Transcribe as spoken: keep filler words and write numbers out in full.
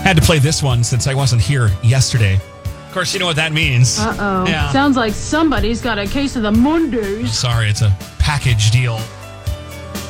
Had to play this one since I wasn't here yesterday. Of course, you know what that means. Uh-oh. Yeah. Sounds like somebody's got a case of the Mondays. Sorry, it's a package deal.